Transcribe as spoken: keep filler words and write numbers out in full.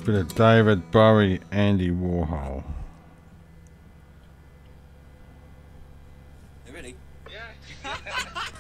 bit of David Bowie, Andy Warhol. You ready? Yeah.